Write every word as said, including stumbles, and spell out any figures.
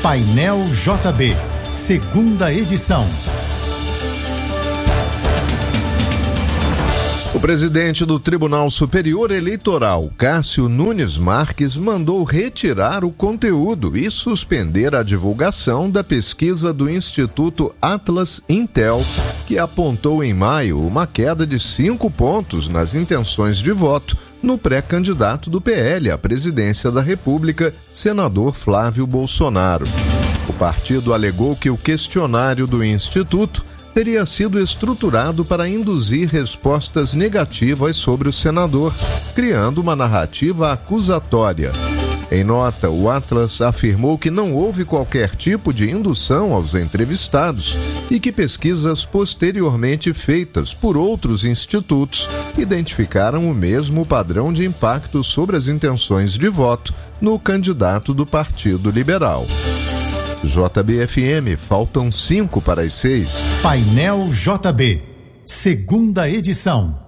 Painel J B, segunda edição. O presidente do Tribunal Superior Eleitoral, Cássio Nunes Marques, mandou retirar o conteúdo e suspender a divulgação da pesquisa do Instituto Atlas Intel, que apontou em maio uma queda de cinco pontos nas intenções de voto no pré-candidato do P L à presidência da República, senador Flávio Bolsonaro. O partido alegou que o questionário do Instituto teria sido estruturado para induzir respostas negativas sobre o senador, criando uma narrativa acusatória. Em nota, o Atlas afirmou que não houve qualquer tipo de indução aos entrevistados e que pesquisas posteriormente feitas por outros institutos identificaram o mesmo padrão de impacto sobre as intenções de voto no candidato do Partido Liberal. J B F M, faltam cinco para as seis. Painel J B, segunda edição.